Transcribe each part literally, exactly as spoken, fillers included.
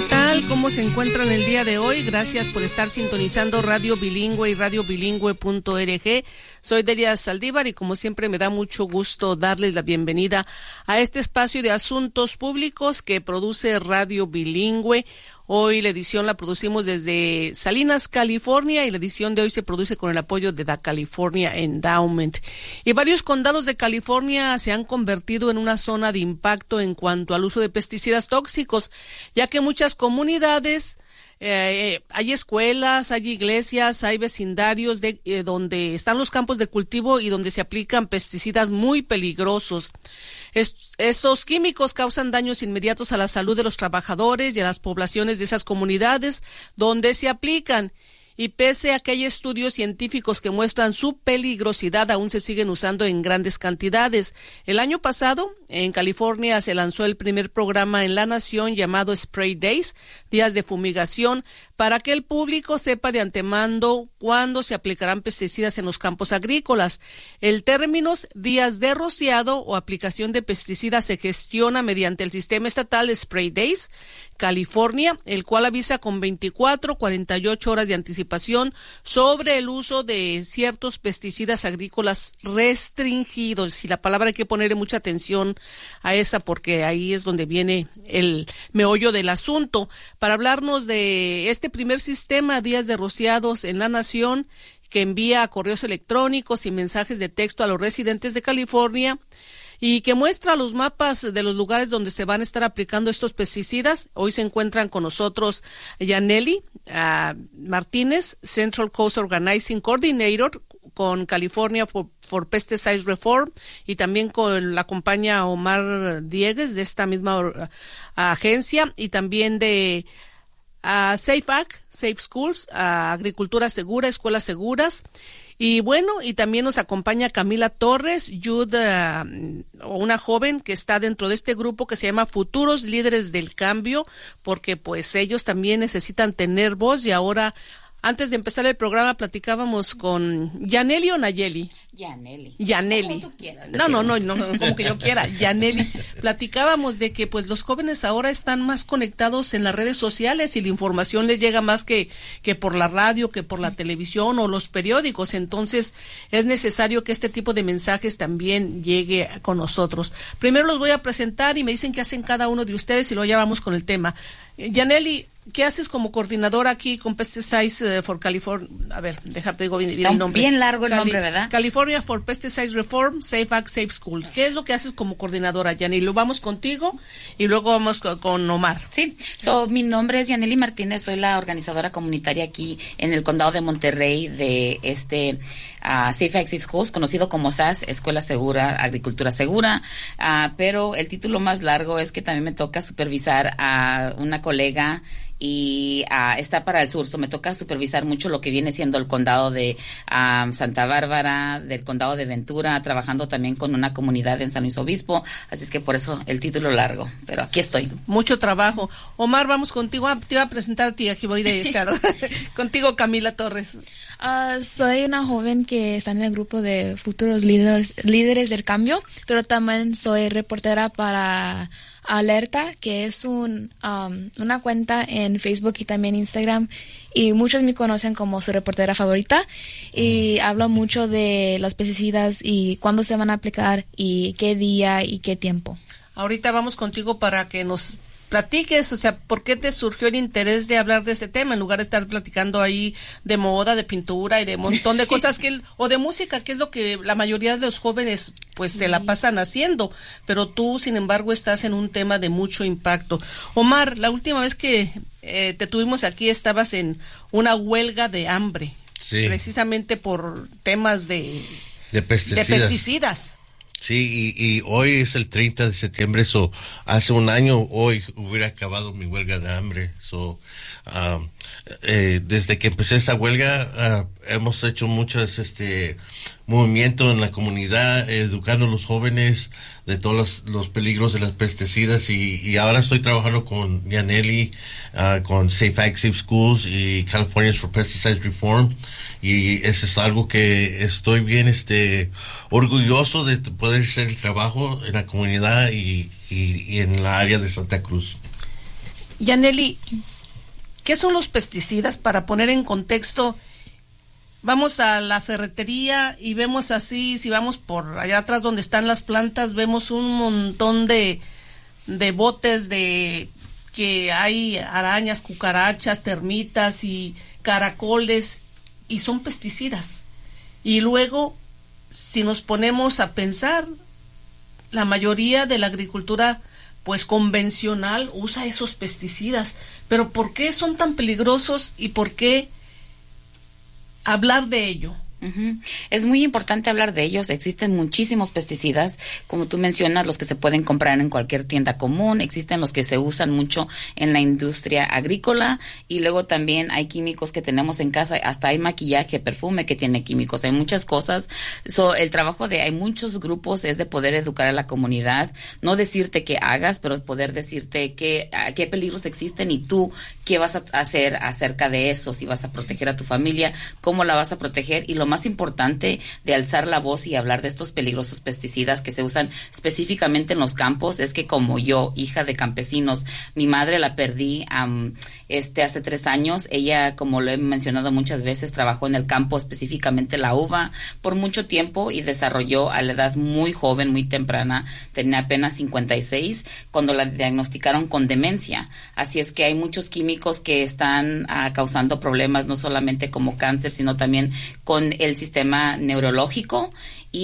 ¿qué tal? ¿Cómo se encuentran el día de hoy? Gracias por estar sintonizando Radio Bilingüe y radio bilingüe punto org. Soy Delia Saldívar y como siempre me da mucho gusto darles la bienvenida a este espacio de asuntos públicos que produce Radio Bilingüe. Hoy la edición la producimos desde Salinas, California, y la edición de hoy se produce con el apoyo de The California Endowment. Y varios condados de California se han convertido en una zona de impacto en cuanto al uso de pesticidas tóxicos, ya que muchas comunidades, eh, hay escuelas, hay iglesias, hay vecindarios de, eh, donde están los campos de cultivo y donde se aplican pesticidas muy peligrosos. Es, esos químicos causan daños inmediatos a la salud de los trabajadores y a las poblaciones de esas comunidades donde se aplican. Y pese a que hay estudios científicos que muestran su peligrosidad, aún se siguen usando en grandes cantidades. El año pasado, en California, se lanzó el primer programa en la nación llamado Spray Days, días de fumigación, para que el público sepa de antemano cuándo se aplicarán pesticidas en los campos agrícolas. El término días de rociado o aplicación de pesticidas se gestiona mediante el sistema estatal Spray Days California, el cual avisa con veinticuatro, cuarenta y ocho horas de anticipación sobre el uso de ciertos pesticidas agrícolas restringidos. Y la palabra hay que ponerle mucha atención a esa porque ahí es donde viene el meollo del asunto. Para hablarnos de este primer sistema, días de rociados en la nación, que envía correos electrónicos y mensajes de texto a los residentes de California y que muestra los mapas de los lugares donde se van a estar aplicando estos pesticidas. Hoy se encuentran con nosotros Yaneli uh, Martínez, Central Coast Organizing Coordinator con California for, for Pesticides Reform, y también con la compañía Omar Diegues de esta misma uh, agencia, y también de Uh, Safe Ag, Safe Schools, uh, Agricultura Segura, Escuelas Seguras. Y bueno, y también nos acompaña Camila Torres, Youth, uh, una joven que está dentro de este grupo que se llama Futuros Líderes del Cambio, porque pues ellos también necesitan tener voz. Y ahora, antes de empezar el programa, platicábamos con Yaneli o Nayeli. Yaneli. Yaneli. Como tú quieras. No, no, no, no, no, como que yo quiera. Yaneli. Platicábamos de que pues los jóvenes ahora están más conectados en las redes sociales y la información les llega más que, que por la radio, que por la televisión o los periódicos. Entonces es necesario que este tipo de mensajes también llegue con nosotros. Primero los voy a presentar y me dicen qué hacen cada uno de ustedes y luego ya vamos con el tema. Yaneli, ¿qué haces como coordinadora aquí con Pesticides uh, for California? A ver, déjate digo bien, bien el nombre. Bien largo el Cali- nombre, ¿verdad? California for Pesticides Reform, Safe Ag, Safe Schools. ¿Qué es lo que haces como coordinadora, Yaneli? Lo vamos contigo y luego vamos con, con Omar. Sí, so, mi nombre es Yaneli Martínez, soy la organizadora comunitaria aquí en el condado de Monterrey de este uh, Safe Ag, Safe Schools, conocido como S A S, Escuela Segura, Agricultura Segura, uh, pero el título más largo es que también me toca supervisar a una colega y uh, está para el sur, so me toca supervisar mucho lo que viene siendo el condado de um, Santa Bárbara, del condado de Ventura, trabajando también con una comunidad en San Luis Obispo, así es que por eso el título largo, pero aquí estoy. Mucho trabajo. Omar, vamos contigo. Ah, te iba a presentar a ti, aquí voy de este lado. Contigo, Camila Torres. Uh, soy una joven que está en el grupo de Futuros Líderes, líderes del Cambio, pero también soy reportera para Alerta, que es un um, una cuenta en Facebook y también Instagram, y muchos me conocen como su reportera favorita, y hablo mucho de los pesticidas y cuándo se van a aplicar y qué día y qué tiempo. Ahorita vamos contigo para que nos platiques, o sea, ¿por qué te surgió el interés de hablar de este tema en lugar de estar platicando ahí de moda, de pintura y de un montón de cosas que o de música, que es lo que la mayoría de los jóvenes pues sí. se la pasan haciendo, pero tú sin embargo estás en un tema de mucho impacto. Omar, la última vez que eh, te tuvimos aquí estabas en una huelga de hambre, sí. precisamente por temas de de pesticidas. De pesticidas. Sí, y, y hoy es el treinta de septiembre, so hace un año hoy hubiera acabado mi huelga de hambre. So, um, eh, desde que empecé esa huelga, uh, hemos hecho muchos este movimiento en la comunidad, educando a los jóvenes de todos los, los peligros de las pesticidas, y, y ahora estoy trabajando con Yaneli, uh, con Safe Ag, Safe Schools y California for Pesticides Reform, y eso es algo que estoy bien este orgulloso de poder hacer el trabajo en la comunidad y, y, y en la área de Santa Cruz. Yaneli, ¿qué son los pesticidas? Para poner en contexto, vamos a la ferretería y vemos así, si vamos por allá atrás donde están las plantas, vemos un montón de, de botes de que hay arañas, cucarachas, termitas y caracoles, y son pesticidas. Y luego, si nos ponemos a pensar, la mayoría de la agricultura pues convencional usa esos pesticidas, pero ¿por qué son tan peligrosos y por qué hablar de ello? Uh-huh. Es muy importante hablar de ellos. Existen muchísimos pesticidas, como tú mencionas, los que se pueden comprar en cualquier tienda común. Existen los que se usan mucho en la industria agrícola, y luego también hay químicos que tenemos en casa. Hasta hay maquillaje, perfume que tiene químicos. Hay muchas cosas. So, el trabajo de hay muchos grupos es de poder educar a la comunidad, no decirte qué hagas, pero poder decirte qué, qué peligros existen y tú qué vas a hacer acerca de eso. Si vas a proteger a tu familia, cómo la vas a proteger, y lo más importante de alzar la voz y hablar de estos peligrosos pesticidas que se usan específicamente en los campos es que, como yo, hija de campesinos, mi madre la perdí um, este hace tres años. Ella, como lo he mencionado muchas veces, trabajó en el campo, específicamente la uva, por mucho tiempo, y desarrolló a la edad muy joven, muy temprana, tenía apenas cincuenta y seis, cuando la diagnosticaron con demencia. Así es que hay muchos químicos que están uh, causando problemas, no solamente como cáncer, sino también con el sistema neurológico,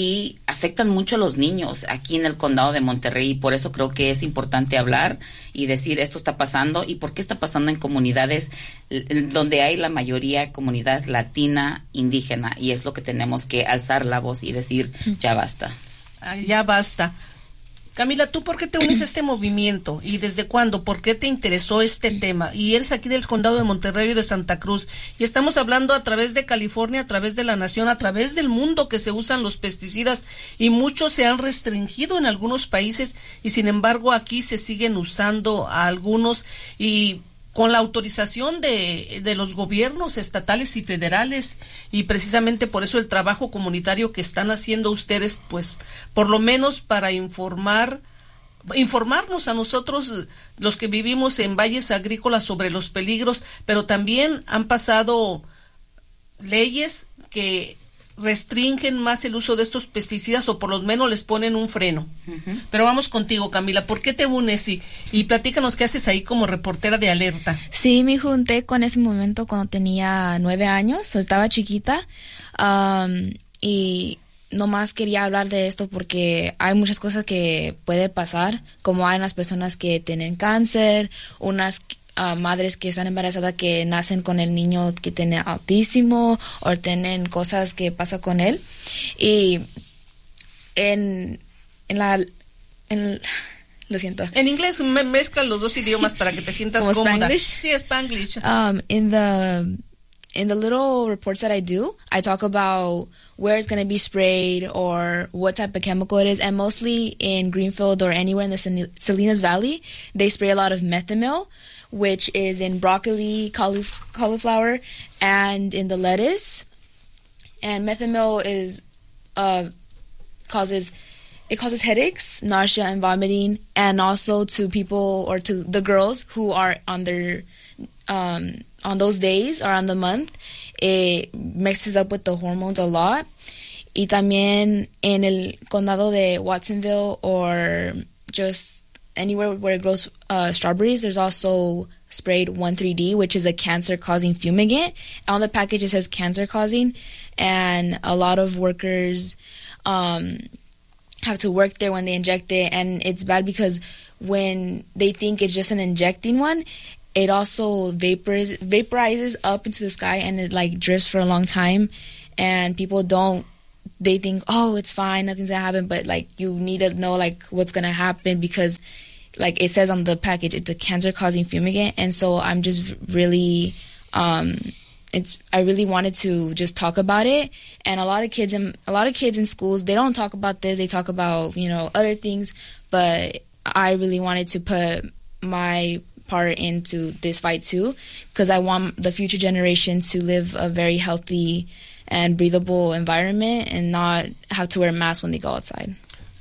y afectan mucho a los niños aquí en el condado de Monterrey. Y por eso creo que es importante hablar y decir esto está pasando, y por qué está pasando en comunidades donde hay la mayoría comunidad latina, indígena, y es lo que tenemos que alzar la voz y decir ya basta. Ay, ya basta. Camila, ¿tú por qué te unes a este movimiento y desde cuándo? ¿Por qué te interesó este tema? Y eres aquí del condado de Monterrey y de Santa Cruz, y estamos hablando a través de California, a través de la nación, a través del mundo, que se usan los pesticidas, y muchos se han restringido en algunos países, y sin embargo aquí se siguen usando a algunos, y con la autorización de, de los gobiernos estatales y federales, y precisamente por eso el trabajo comunitario que están haciendo ustedes, pues por lo menos para informar, informarnos a nosotros, los que vivimos en valles agrícolas, sobre los peligros, pero también han pasado leyes que restringen más el uso de estos pesticidas, o por lo menos les ponen un freno. Uh-huh. Pero vamos contigo, Camila, ¿por qué te unes? Y, y platícanos qué haces ahí como reportera de Alerta. Sí, me junté con ese momento cuando tenía nueve años, estaba chiquita, um, y nomás quería hablar de esto porque hay muchas cosas que puede pasar, como hay unas personas que tienen cáncer, unas Uh, madres que están embarazadas que nacen con el niño que tiene autismo o tienen cosas que pasa con él, y en en la en, lo siento, en inglés me mezclan los dos idiomas para que te sientas como cómoda. Spanglish? Sí, Spanglish. Um, in the in the little reports that I do, I talk about where it's going to be sprayed or what type of chemical it is, and mostly in Greenfield or anywhere in the Salinas Valley, they spray a lot of methomyl, which is in broccoli, caulif- cauliflower, and in the lettuce. And methomyl is uh, causes it causes headaches, nausea, and vomiting, and also to people or to the girls who are on their um, on those days or on the month, it mixes up with the hormones a lot. Y también en el condado de Watsonville or just anywhere where it grows uh, strawberries, there's also sprayed one three D, which is a cancer-causing fumigant. On the package, it says cancer-causing, and a lot of workers um, have to work there when they inject it, and it's bad because when they think it's just an injecting one, it also vapors, vaporizes up into the sky, and it like drifts for a long time, and people don't, they think, oh, it's fine, nothing's gonna happen, but like you need to know like what's gonna happen, because like it says on the package, it's a cancer-causing fumigant. And so I'm just really, um, it's I really wanted to just talk about it. And a lot of kids in a lot of kids in schools, they don't talk about this. They talk about, you know, other things. But I really wanted to put my part into this fight too, because I want the future generations to live a very healthy and breathable environment and not have to wear masks when they go outside.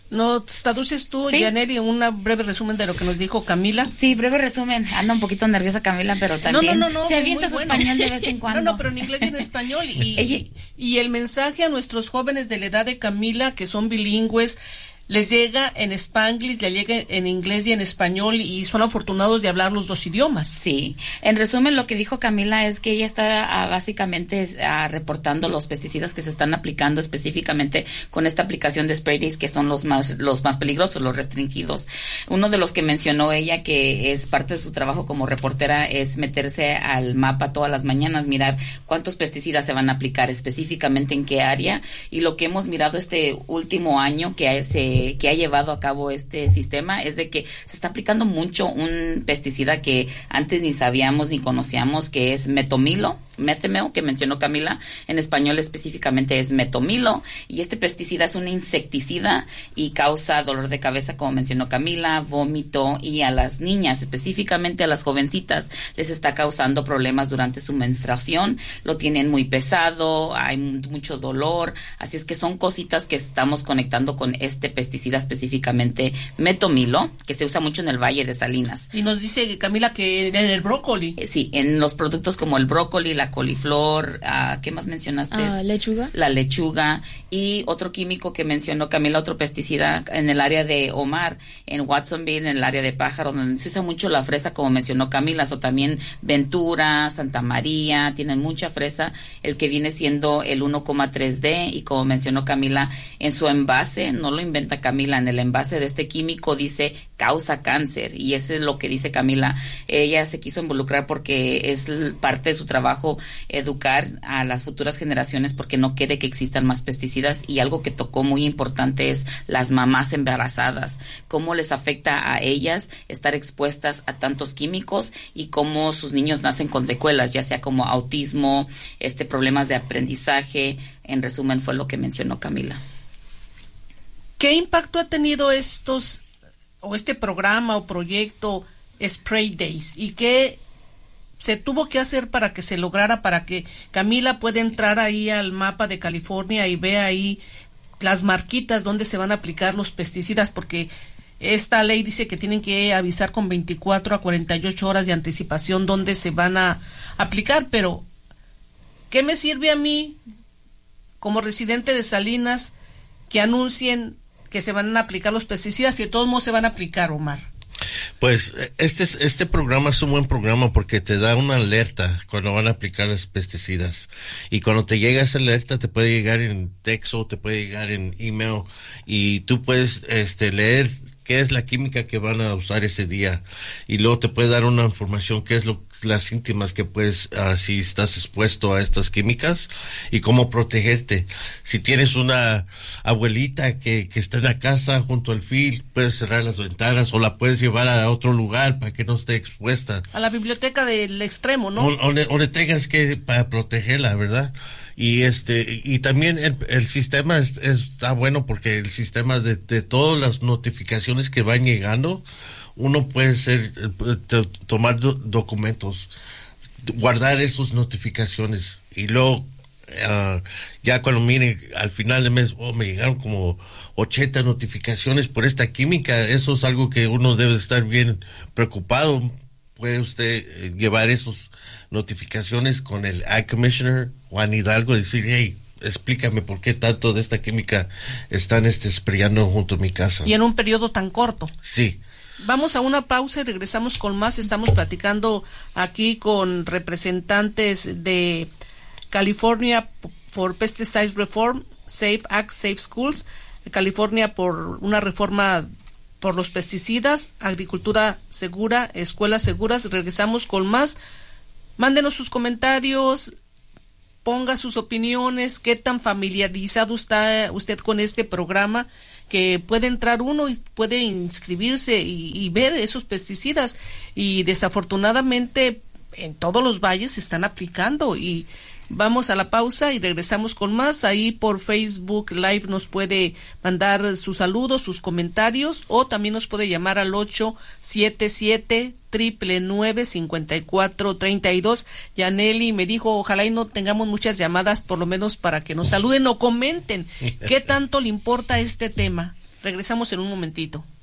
¿No traduces tú, ¿Sí? Yaneli, un breve resumen de lo que nos dijo Camila? Sí, breve resumen. Anda un poquito nerviosa Camila, pero también no, no, no, se avienta su bueno. español de vez en cuando. No, no, pero en inglés y en español. Y, Ella... y, y el mensaje a nuestros jóvenes de la edad de Camila, que son bilingües, les llega en Spanglish, le llega en inglés y en español, y son afortunados de hablar los dos idiomas. Sí, en resumen lo que dijo Camila es que ella está ah, básicamente ah, reportando los pesticidas que se están aplicando específicamente con esta aplicación de spray days, que son los más los más peligrosos, los restringidos. Uno de los que mencionó ella, que es parte de su trabajo como reportera, es meterse al mapa todas las mañanas, mirar cuántos pesticidas se van a aplicar específicamente en qué área, y lo que hemos mirado este último año que se que ha llevado a cabo este sistema es de que se está aplicando mucho un pesticida que antes ni sabíamos ni conocíamos, que es metomilo, metemeo, que mencionó Camila. En español específicamente es metomilo, y este pesticida es un insecticida y causa dolor de cabeza, como mencionó Camila, vómito, y a las niñas, específicamente a las jovencitas, les está causando problemas durante su menstruación, lo tienen muy pesado, hay mucho dolor, así es que son cositas que estamos conectando con este pesticida específicamente metomilo, que se usa mucho en el Valle de Salinas. Y nos dice Camila que en el brócoli. Eh, sí, en los productos como el brócoli, la coliflor, uh, ¿qué más mencionaste? Uh, lechuga. La lechuga, y otro químico que mencionó Camila, otro pesticida en el área de Omar, en Watsonville, en el área de Pájaro, donde se usa mucho la fresa, como mencionó Camila, o también Ventura, Santa María, tienen mucha fresa, el que viene siendo el uno coma tres D, y como mencionó Camila, en su envase, no lo inventa Camila, en el envase de este químico dice causa cáncer, y eso es lo que dice Camila. Ella se quiso involucrar porque es parte de su trabajo educar a las futuras generaciones, porque no quiere que existan más pesticidas, y algo que tocó muy importante es las mamás embarazadas, cómo les afecta a ellas estar expuestas a tantos químicos, y cómo sus niños nacen con secuelas, ya sea como autismo, este problemas de aprendizaje. En resumen, fue lo que mencionó Camila. ¿Qué impacto ha tenido estos, o este programa o proyecto Spray Days? ¿Y qué se tuvo que hacer para que se lograra, para que Camila pueda entrar ahí al mapa de California y vea ahí las marquitas donde se van a aplicar los pesticidas? Porque esta ley dice que tienen que avisar con veinticuatro a cuarenta y ocho horas de anticipación dónde se van a aplicar, pero ¿qué me sirve a mí como residente de Salinas que anuncien que se van a aplicar los pesticidas y de todos modos se van a aplicar, Omar? Pues este este programa es un buen programa porque te da una alerta cuando van a aplicar los pesticidas, y cuando te llega esa alerta te puede llegar en texto, te puede llegar en email, y tú puedes este leer qué es la química que van a usar ese día, y luego te puede dar una información qué es lo las síntomas que puedes, uh, si estás expuesto a estas químicas, y cómo protegerte. Si tienes una abuelita que, que está en la casa junto al field, puedes cerrar las ventanas, o la puedes llevar a otro lugar para que no esté expuesta. A la biblioteca del extremo, ¿no? O, o, le, o le tengas que, para protegerla, ¿verdad? Y este, y también el, el sistema es, es, está bueno, porque el sistema de, de todas las notificaciones que van llegando, uno puede ser, eh, tomar do, documentos, guardar esas notificaciones, y luego uh, ya cuando miren al final del mes, oh, me llegaron como ochenta notificaciones por esta química. Eso es algo que uno debe estar bien preocupado. Puede usted eh, llevar esas notificaciones con el Ag Commissioner Juan Hidalgo y decir, hey, explícame por qué tanto de esta química están este, sprayando junto a mi casa. Y en un periodo tan corto. Sí. Vamos a una pausa y regresamos con más. Estamos platicando aquí con representantes de California for Pesticides Reform, Safe Ag, Safe Schools, California por una reforma por los pesticidas, agricultura segura, escuelas seguras. Regresamos con más. Mándenos sus comentarios, ponga sus opiniones, qué tan familiarizado está usted con este programa, que puede entrar uno y puede inscribirse y, y ver esos pesticidas, y desafortunadamente en todos los valles se están aplicando. Y vamos a la pausa y regresamos con más. Ahí por Facebook Live nos puede mandar sus saludos, sus comentarios, o también nos puede llamar al ocho siete siete, nueve nueve, cinco cuatro tres dos. Yaneli me dijo, ojalá y no tengamos muchas llamadas, por lo menos para que nos saluden o comenten qué tanto le importa este tema. Regresamos en un momentito.